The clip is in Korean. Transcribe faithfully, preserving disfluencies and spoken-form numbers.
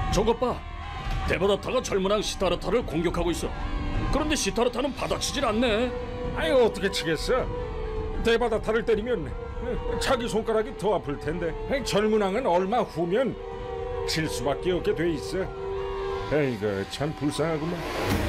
저것 봐. 데바다타가 젊은 왕 시타르타를 공격하고 있어. 그런데 시타르타는 받아치질 않네. 아니 어떻게 치겠어? 데바다타를 때리면 자기 손가락이 더 아플 텐데. 아니, 젊은 왕은 얼마 후면 질 수밖에 없게 돼 있어. 에이그 참 불쌍하구만.